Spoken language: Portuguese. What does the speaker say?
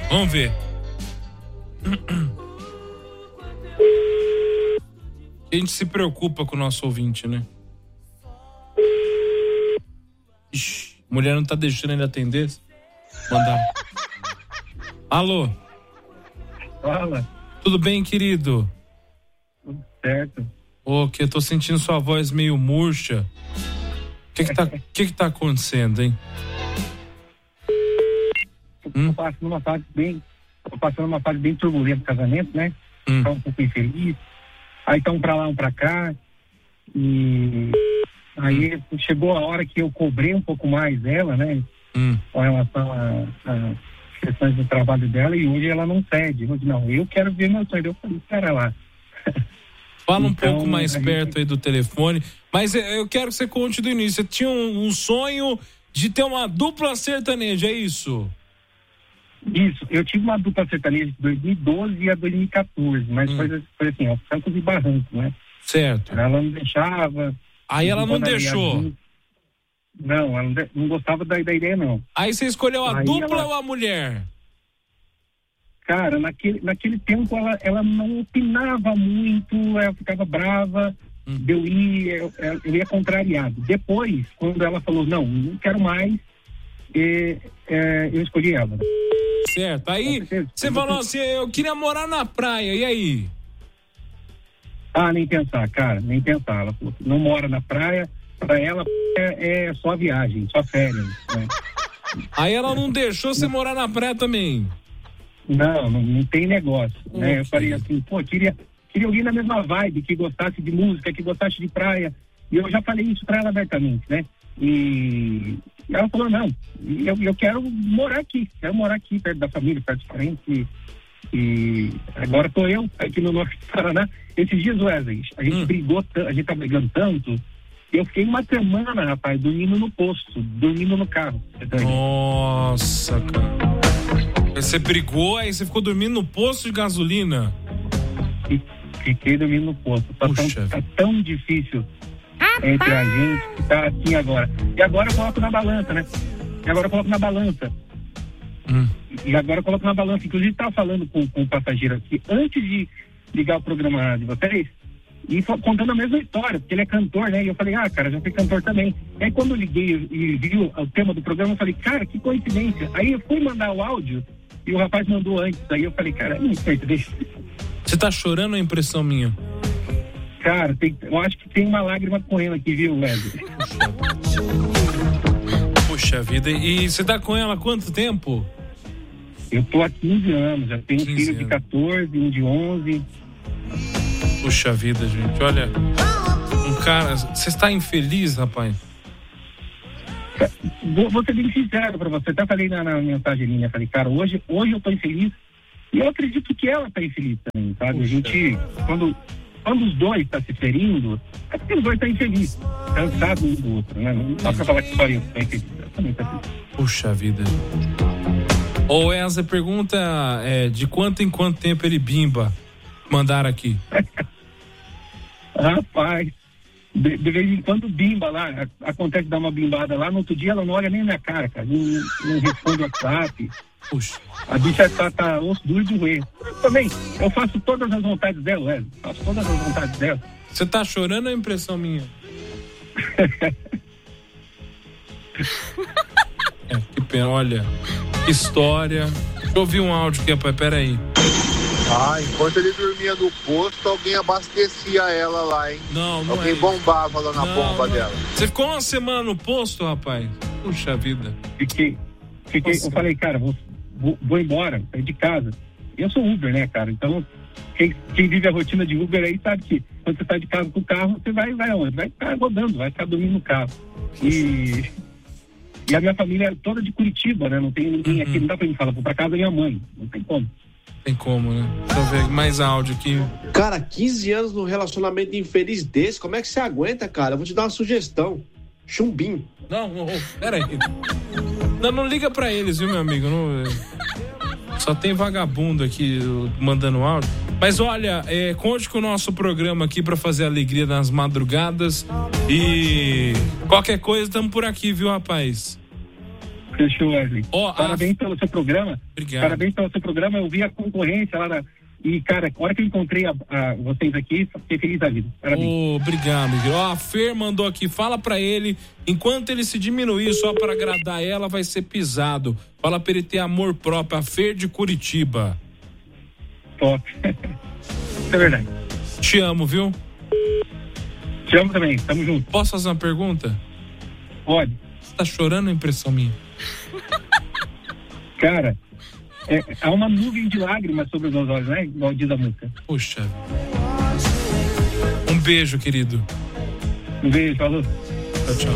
Vamos ver. A gente se preocupa com o nosso ouvinte, né? Ixi, mulher não tá deixando ele atender. Mandar. Alô? Fala. Tudo bem, querido? Tudo certo. Que eu tô sentindo sua voz meio murcha. O que tá acontecendo, hein? Tô passando uma fase bem turbulenta do casamento, né? Tá um pouco infeliz. Aí tá um pra lá, um pra cá. E aí chegou a hora que eu cobrei um pouco mais dela, né? Com relação a questões do trabalho dela, e hoje ela não cede. Eu disse, não, eu quero ver meu sonho. Eu falei, espera lá. Fala um pouco mais perto aí do telefone. Mas eu quero que você conte do início. Você tinha um sonho de ter uma dupla sertaneja, é isso? Isso. Eu tive uma dupla sertaneja de 2012 a 2014, mas foi assim, ó, trancos e barrancos, né? Certo. Ela não deixava. Aí ela não deixou? Não, ela não gostava da ideia, não. Aí você escolheu a dupla ou a mulher? Cara, naquele tempo ela não opinava muito, ela ficava brava, eu ia contrariado. Depois, quando ela falou, não quero mais, eu escolhi ela. Certo, aí você falou assim, eu queria morar na praia, e aí? Nem pensar, cara, nem pensar. Ela falou, não mora na praia, pra ela é só viagem, só férias, né? Aí ela não deixou você morar na praia também? Não tem negócio, né? Eu falei assim, queria ouvir na mesma vibe, que gostasse de música, que gostasse de praia. E eu já falei isso pra ela abertamente, né? E ela falou, não, eu quero morar aqui perto da família, perto de parentes. E agora tô eu aqui no norte do Paraná. Esses dias, Wesley, a gente brigou, a gente tá brigando tanto, eu fiquei uma semana, rapaz, dormindo no posto, dormindo no carro. Nossa, cara. Você brigou, aí você ficou dormindo no posto de gasolina? Fiquei dormindo no posto. Tá tão difícil entre a gente, que tá assim agora. E agora eu coloco na balança, né? E agora eu coloco na balança. Inclusive, estava falando com o passageiro aqui, antes de ligar o programa de vocês, e contando a mesma história, porque ele é cantor, né? E eu falei, cara, já fui cantor também. E aí, quando eu liguei e vi o tema do programa, eu falei, cara, que coincidência. Aí eu fui mandar o áudio e o rapaz mandou antes. Aí eu falei, cara, não sei, deixa. Você tá chorando ou é impressão minha? Cara, eu acho que tem uma lágrima correndo aqui, viu, Wesley? Puxa vida, e você tá com ela há quanto tempo? Eu tô há 15 anos, já tenho um filho de 14, um de 11. Puxa vida, gente, olha, você está infeliz, rapaz? Vou ser bem sincero pra você, até falei na mensagem minha, falei, cara, hoje eu tô infeliz, e eu acredito que ela tá infeliz também, sabe? A gente, quando os dois tá se ferindo, é porque os dois tá infeliz, cansado um do outro, né? Não dá pra falar que só eu tô infeliz, eu também tá infeliz. Puxa vida. Essa pergunta de quanto em quanto tempo ele bimba? Mandaram aqui. Rapaz, de vez em quando bimba lá, acontece de dar uma bimbada lá, no outro dia ela não olha nem na minha cara, cara, não responde o WhatsApp. Puxa. A bicha tá osso duro de roer. Também, eu faço todas as vontades dela, faço todas as vontades dela. Você tá chorando ou é impressão minha? Que pena, olha, que história. Deixa eu ouvir um áudio aqui, rapaz, peraí. Enquanto ele dormia no posto, alguém abastecia ela lá, hein? Alguém bombava lá na bomba dela. Você ficou uma semana no posto, rapaz? Puxa vida. Fiquei. Eu falei, cara, vou embora, sair de casa. Eu sou Uber, né, cara? Então, quem vive a rotina de Uber aí sabe que quando você sai de casa com o carro, você vai onde? Vai ficar rodando, vai ficar dormindo no carro. E a minha família é toda de Curitiba, né? Não tem ninguém aqui, não dá pra mim falar, vou pra casa da minha mãe. Não tem como. Tem como, né? Deixa eu ver mais áudio aqui. Cara, 15 anos num relacionamento infeliz desse, como é que você aguenta, cara? Eu vou te dar uma sugestão. Chumbinho. Não, peraí. Não liga pra eles, viu, meu amigo? Só tem vagabundo aqui mandando áudio. Mas olha, conte com o nosso programa aqui pra fazer alegria nas madrugadas. E qualquer coisa, estamos por aqui, viu, rapaz? Fechou, Wesley. Parabéns pelo seu programa. Obrigado. Parabéns pelo seu programa. Eu vi a concorrência lá e, cara, a hora que eu encontrei vocês aqui, fiquei feliz da vida. Parabéns. Obrigado, Miguel. A Fer mandou aqui, fala pra ele, enquanto ele se diminuir só pra agradar ela, vai ser pisado. Fala pra ele ter amor próprio. A Fer de Curitiba. Top. Isso é verdade. Te amo, viu? Te amo também. Tamo junto. Posso fazer uma pergunta? Pode. Você tá chorando, impressão minha? Cara, há uma nuvem de lágrimas sobre os meus olhos, né? Igual diz a música. Puxa. Um beijo, querido. Um beijo, falou. Tchau, tchau.